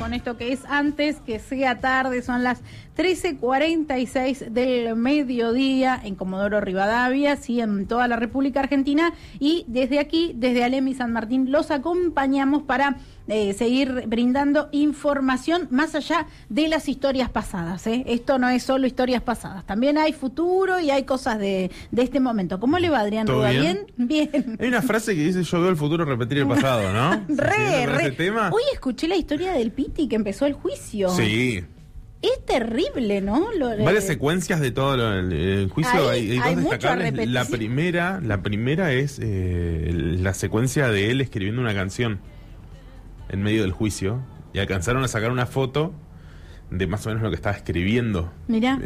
con esto que es antes que sea tarde, son las 13:46 del mediodía en Comodoro Rivadavia, sí, en toda la República Argentina, y desde aquí, desde Alem y San Martín, los acompañamos para seguir brindando información más allá de las historias pasadas, ¿eh? Esto no es solo historias pasadas, también hay futuro y hay cosas de este momento. ¿Cómo le va, Adrián Ruda? ¿Bien? Bien. Hay una frase que dice: yo veo el futuro repetir el pasado, ¿no? Re. Tema. Hoy escuché la historia del Piti que empezó el juicio. Sí. Es terrible, ¿no? Varias secuencias de todo el juicio. Hay dos destacables. La primera es la secuencia de él escribiendo una canción en medio del juicio, y alcanzaron a sacar una foto de más o menos lo que estaba escribiendo. Mirá.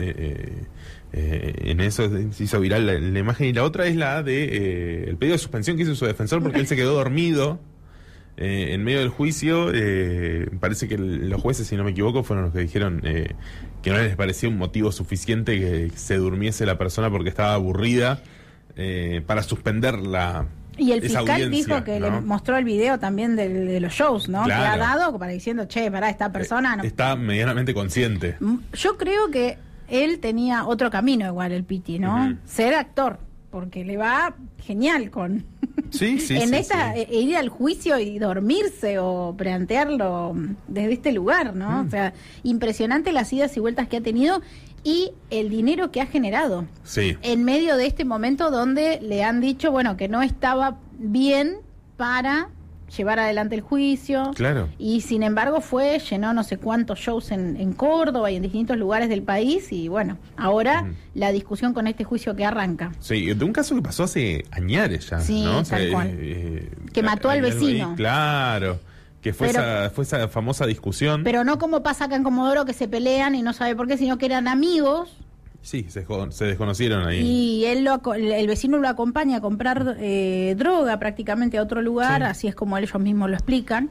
En eso se hizo viral la imagen. Y la otra es la de el pedido de suspensión que hizo su defensor porque él se quedó dormido en medio del juicio. Parece que los jueces, si no me equivoco, fueron los que dijeron que no les parecía un motivo suficiente que se durmiese la persona porque estaba aburrida, para suspender la... Y el fiscal dijo que, ¿no?, le mostró el video también de los shows, ¿no? Claro. Que ha dado para diciendo, che, pará, esta persona... no está medianamente consciente. Yo creo que él tenía otro camino igual, el Piti, ¿no? Ser actor, porque le va genial con... Sí, en esta, ir al juicio y dormirse o plantearlo desde este lugar, ¿no? O sea, impresionante las idas y vueltas que ha tenido y el dinero que ha generado. Sí. En medio de este momento donde le han dicho, bueno, que no estaba bien para llevar adelante el juicio. Claro. Y sin embargo llenó no sé cuántos shows en Córdoba y en distintos lugares del país, y bueno, ahora la discusión con este juicio que arranca. Sí, de un caso que pasó hace añares ya, sí, ¿no? Tal cual. Que mató al vecino. Claro. Que fue esa famosa discusión. Pero no como pasa acá en Comodoro, que se pelean y no sabe por qué, sino que eran amigos. Sí, se desconocieron ahí. Y el vecino lo acompaña a comprar droga prácticamente a otro lugar, sí. Así es como ellos mismos lo explican.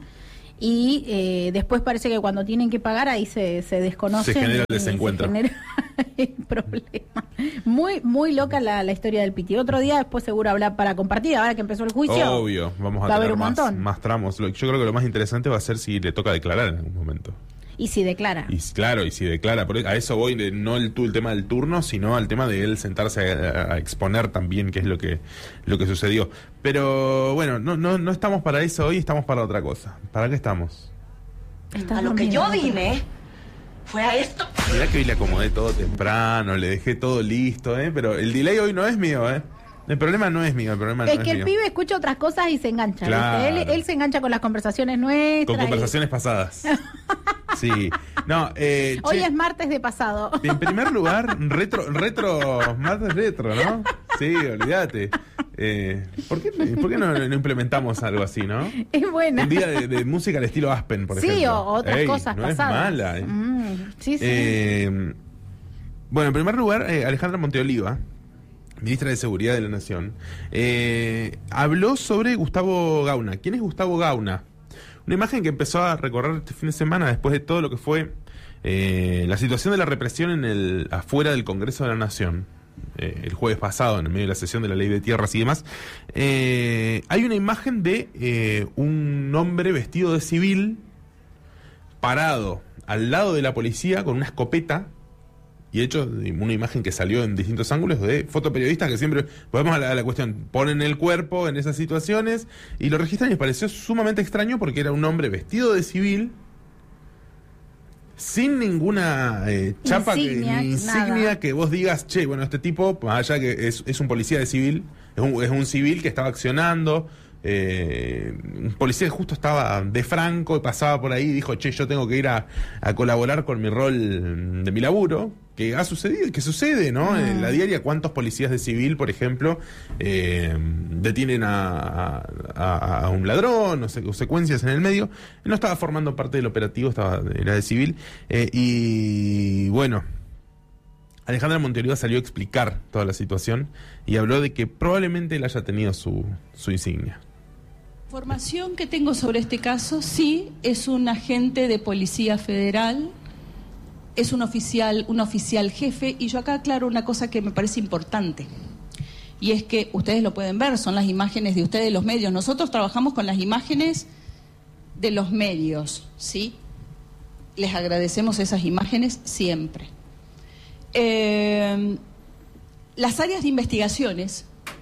Y después parece que cuando tienen que pagar ahí se desconocen. Se genera el desencuentro. Se genera el problema. Muy, muy loca la historia del Piti. Otro día después seguro hablar para compartir, ahora que empezó el juicio. Obvio, vamos a tener más tramos. Yo creo que lo más interesante va a ser si le toca declarar en algún momento. Y si declara. Y si declara. A eso voy, no el tema del turno, sino al tema de él sentarse a exponer también qué es lo que sucedió. Pero bueno, no estamos para eso hoy, estamos para otra cosa. ¿Para qué estamos? A lo que yo vine fue a esto. Mirá que hoy le acomodé todo temprano, le dejé todo listo, pero el delay hoy no es mío, El problema no es mío, es que el pibe escucha otras cosas y se engancha. Claro. Él se engancha con las conversaciones nuestras. Con conversaciones pasadas. Sí. No, hoy es martes de pasado. En primer lugar, martes retro, ¿no? Sí, olvídate. ¿Por qué no implementamos algo así, no? Es buena. Un día de música al estilo Aspen, por ejemplo. Sí, o otras cosas no pasadas. Es mala. Sí. Bueno, en primer lugar, Alejandra Monteoliva, ministra de Seguridad de la Nación, habló sobre Gustavo Gauna. ¿Quién es Gustavo Gauna? Una imagen que empezó a recorrer este fin de semana después de todo lo que fue la situación de la represión afuera del Congreso de la Nación, el jueves pasado, en el medio de la sesión de la Ley de Tierras y demás. Hay una imagen de un hombre vestido de civil parado al lado de la policía con una escopeta. Y de hecho, una imagen que salió en distintos ángulos de fotoperiodistas que siempre, volvemos a la cuestión, ponen el cuerpo en esas situaciones y lo registran, y les pareció sumamente extraño porque era un hombre vestido de civil, sin ninguna chapa ni insignia que vos digas, che, bueno, este tipo, más allá que es un policía de civil, es un civil que estaba accionando. Un policía que justo estaba de franco y pasaba por ahí y dijo, che, yo tengo que ir a colaborar con mi rol de mi laburo, que ha sucedido, que sucede, ¿no? En la diaria, ¿cuántos policías de civil, por ejemplo, detienen a un ladrón, o secuencias en el medio? Él no estaba formando parte del operativo, era de civil, y bueno, Alejandra Monteoliva salió a explicar toda la situación y habló de que probablemente él haya tenido su insignia. Información que tengo sobre este caso, sí, es un agente de Policía Federal, es un oficial jefe, y yo acá aclaro una cosa que me parece importante, y es que ustedes lo pueden ver, son las imágenes de ustedes, los medios. Nosotros trabajamos con las imágenes de los medios, ¿sí? les agradecemos esas imágenes siempre. Las áreas de investigaciones,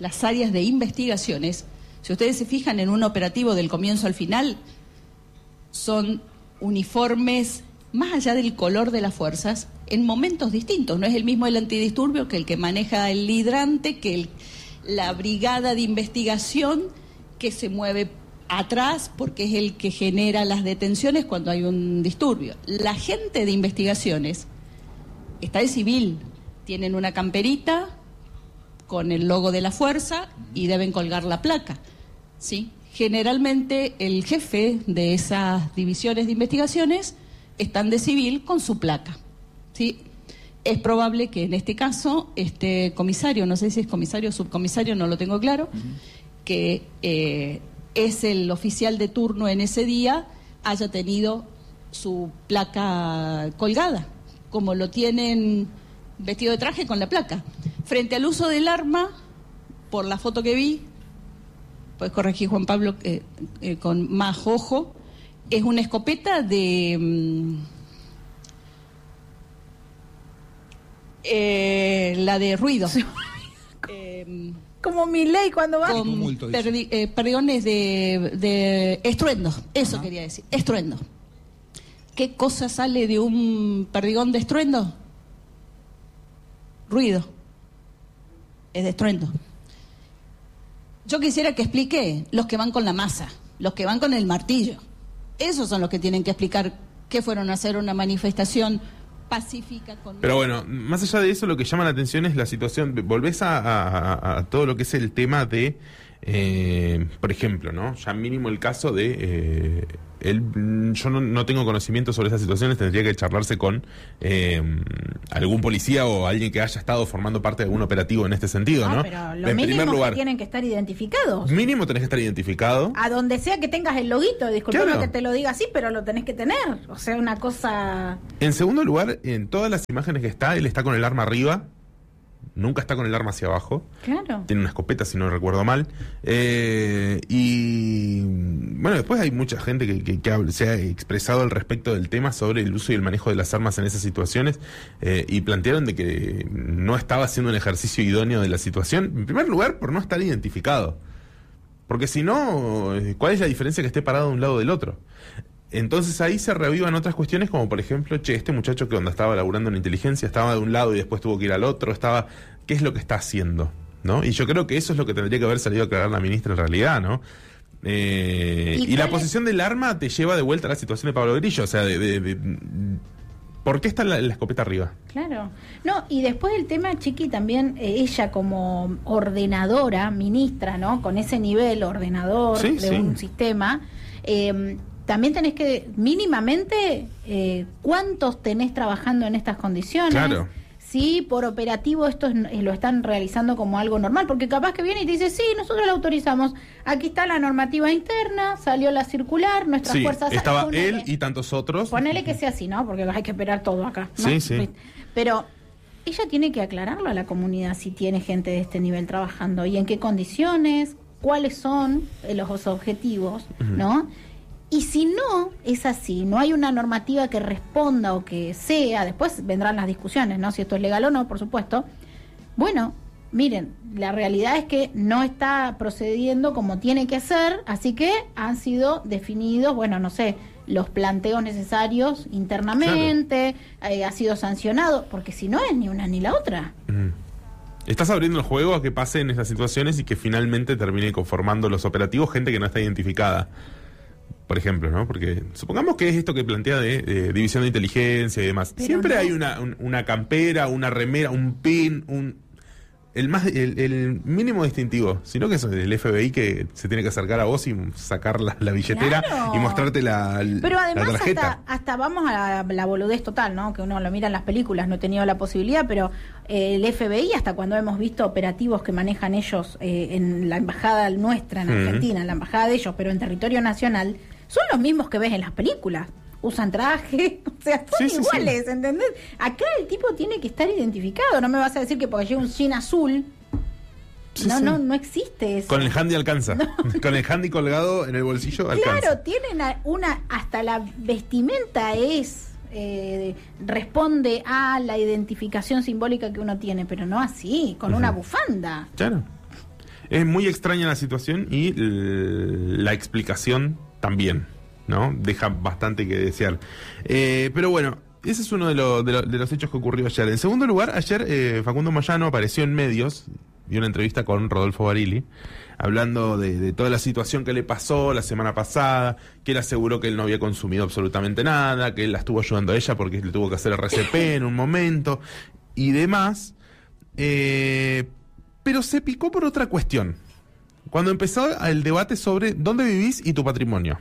si ustedes se fijan en un operativo del comienzo al final, son uniformes, más allá del color de las fuerzas, en momentos distintos. No es el mismo el antidisturbio que el que maneja el hidrante, que la brigada de investigación que se mueve atrás porque es el que genera las detenciones cuando hay un disturbio. La gente de investigaciones está de civil, tienen una camperita con el logo de la fuerza y deben colgar la placa, ¿sí? Generalmente el jefe de esas divisiones de investigaciones están de civil con su placa, ¿sí? Es probable que en este caso este comisario, no sé si es comisario o subcomisario, no lo tengo claro, que es el oficial de turno en ese día, haya tenido su placa colgada, como lo tienen vestido de traje con la placa. Frente al uso del arma, por la foto que vi, puedes corregir, Juan Pablo, con más ojo, es una escopeta de... la de ruido. Como Milei cuando va... Con perdigones de estruendo, eso quería decir, estruendo. ¿Qué cosa sale de un perdigón de estruendo? Ruido. Es de estruendo. Yo quisiera que explique los que van con la masa, los que van con el martillo. Esos son los que tienen que explicar qué fueron a hacer una manifestación pacífica. Pero bueno, más allá de eso, lo que llama la atención es la situación. Volvés a todo lo que es el tema de, por ejemplo, ¿no? Ya mínimo el caso de... yo no tengo conocimiento sobre esas situaciones, tendría que charlarse con algún policía o alguien que haya estado formando parte de algún operativo en este sentido, ¿no? Pero lo mínimo que tienen que estar identificados. Mínimo tenés que estar identificado. A donde sea que tengas el loguito, disculpame claro. que te lo diga así, pero lo tenés que tener. O sea, una cosa... En segundo lugar, en todas las imágenes que está, él está con el arma arriba. Nunca está con el arma hacia abajo. Claro. Tiene una escopeta, si no recuerdo mal. Y bueno, después hay mucha gente que se ha expresado al respecto del tema sobre el uso y el manejo de las armas en esas situaciones y plantearon de que no estaba haciendo un ejercicio idóneo de la situación. En primer lugar, por no estar identificado. Porque si no, ¿cuál es la diferencia que esté parado de un lado del otro? Entonces ahí se reavivan otras cuestiones como por ejemplo, este muchacho que cuando estaba laburando en inteligencia estaba de un lado y después tuvo que ir al otro, ¿qué es lo que está haciendo? ¿No? Y yo creo que eso es lo que tendría que haber salido a aclarar la ministra en realidad, ¿no? Y la posición del arma te lleva de vuelta a la situación de Pablo Grillo, o sea, ¿por qué está la escopeta arriba? Claro. No, y después el tema, Chiqui, también ella como ordenadora, ministra, ¿no? Con ese nivel ordenador un sistema, también tenés que, mínimamente, ¿cuántos tenés trabajando en estas condiciones? Claro. Sí, por operativo esto lo están realizando como algo normal, porque capaz que viene y te dice, sí, nosotros lo autorizamos, aquí está la normativa interna, salió la circular, nuestras fuerzas... estaba él y tantos otros. Ponele que sea así, ¿no? Porque hay que esperar todo acá, ¿no? Sí, sí. Pero ella tiene que aclararlo a la comunidad si tiene gente de este nivel trabajando y en qué condiciones, cuáles son los objetivos, ¿no? Y si no es así, no hay una normativa que responda o que sea, después vendrán las discusiones, ¿no? Si esto es legal o no, por supuesto. Bueno, miren, la realidad es que no está procediendo como tiene que ser, así que han sido definidos, bueno, no sé, los planteos necesarios internamente, ha sido sancionado, porque si no es ni una ni la otra. Estás abriendo el juego a que pase en esas situaciones y que finalmente termine conformando los operativos gente que no está identificada. Por ejemplo, ¿no? Porque supongamos que es esto que plantea de división de inteligencia y demás. Pero siempre no. hay una campera, una remera, un pin, el mínimo distintivo. Sino que es el FBI que se tiene que acercar a vos y sacar la billetera y mostrarte la Pero además la tarjeta. hasta vamos a la boludez total, ¿no? Que uno lo mira en las películas, no he tenido la posibilidad, pero el FBI, hasta cuando hemos visto operativos que manejan ellos en la embajada nuestra en Argentina, en la embajada de ellos, pero en territorio nacional, son los mismos que ves en las películas. Usan traje, o sea, son iguales, ¿entendés? Acá el tipo tiene que estar identificado. No me vas a decir que porque lleva un jean azul, no existe eso. Con el handy alcanza. No. Con el handy colgado en el bolsillo alcanza. Claro, tienen hasta la vestimenta es responde a la identificación simbólica que uno tiene, pero no así, con una bufanda. Claro. Es muy extraña la situación y la explicación también, ¿no? Deja bastante que desear. Pero bueno, ese es uno de los hechos que ocurrió ayer. En segundo lugar, ayer Facundo Moyano apareció en medios, dio una entrevista con Rodolfo Barili, hablando de toda la situación que le pasó la semana pasada, que él aseguró que él no había consumido absolutamente nada, que él la estuvo ayudando a ella porque le tuvo que hacer RCP en un momento y demás. Pero se picó por otra cuestión. Cuando empezó el debate sobre dónde vivís y tu patrimonio.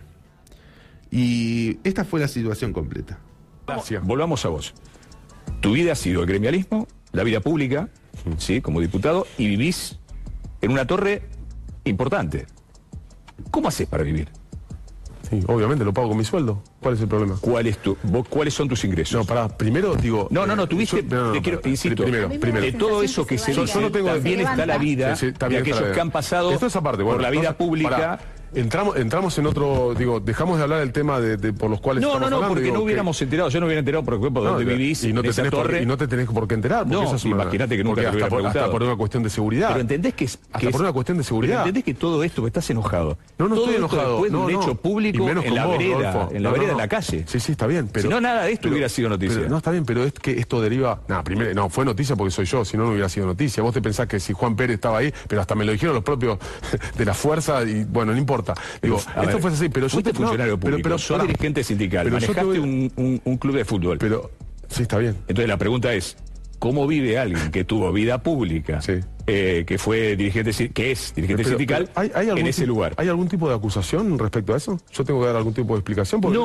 Y esta fue la situación completa. Gracias. Volvamos a vos. Tu vida ha sido el gremialismo, la vida pública, ¿sí? Como diputado, y vivís en una torre importante. ¿Cómo haces para vivir? Sí, obviamente lo pago con mi sueldo. ¿Cuál es el problema? ¿Cuáles son tus ingresos? No, primero digo... tuviste... insisto, primero. De todo eso que se dice, yo no tengo también está la vida de aquellos que han pasado por la vida pública... Entramos en otro, dejamos de hablar del tema de por los cuales estamos hablando. Porque no hubiéramos enterado, yo no hubiera enterado por dónde vivís y no te tenés torre. Y no te tenés por qué enterar. No, imagínate que nunca te hubiera preguntado. Hasta por una cuestión de seguridad. Pero entendés que por una cuestión de seguridad. Pero entendés que todo esto, que estás enojado. No estoy enojado. Después de un hecho público en la vereda, de la calle. Sí, está bien. Si no, nada de esto hubiera sido noticia. No, está bien, pero es que esto deriva... Primero, fue noticia porque soy yo, si no, no hubiera sido noticia. Vos te pensás que si Juan Pérez estaba ahí, pero hasta me lo dijeron los propios de la fuerza y bueno, no importa. Esto fue así, pero yo fuiste funcionario público, sos dirigente sindical, manejaste un club de fútbol. Pero, sí, está bien. Entonces la pregunta es, ¿cómo vive alguien que tuvo vida pública, que fue dirigente, que es dirigente sindical, en ese lugar? ¿Hay algún tipo de acusación respecto a eso? ¿Yo tengo que dar algún tipo de explicación? Porque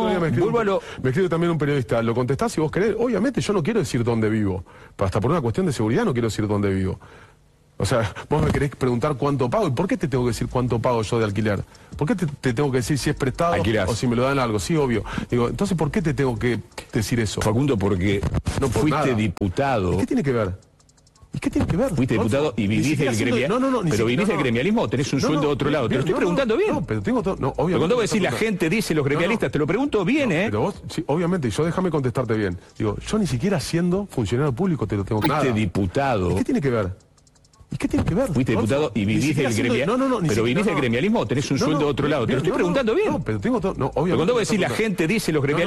me escribe también un periodista, ¿lo contestás si vos querés? Obviamente yo no quiero decir dónde vivo, pero hasta por una cuestión de seguridad no quiero decir dónde vivo. O sea, vos me querés preguntar cuánto pago. ¿Y por qué te tengo que decir cuánto pago yo de alquiler? ¿Por qué te tengo que decir si es prestado o si me lo dan algo? Sí, obvio. Entonces, ¿por qué te tengo que decir eso? Facundo, porque no fuiste diputado. ¿Y qué tiene que ver? ¿Y qué tiene que ver? Fuiste diputado y vivís del gremialismo. ¿Pero vivís del gremialismo o tenés un sueldo de otro lado? Te lo estoy preguntando bien. No, pero tengo todo. No, obviamente. Pero cuando vos decís la gente dice los gremialistas, te lo pregunto bien, Pero vos, sí, obviamente, yo déjame contestarte bien. Yo ni siquiera siendo funcionario público te lo tengo que decir. Fuiste diputado. ¿Y qué tiene que ver? ¿Y qué tiene que ver? Fuiste diputado y vivís del gremialismo. ¿Pero vivís del gremialismo o tenés un sueldo de otro lado? Te lo estoy preguntando bien. No, pero tengo todo. No, obviamente. Pero cuando vos decís la gente dice los gremialistas.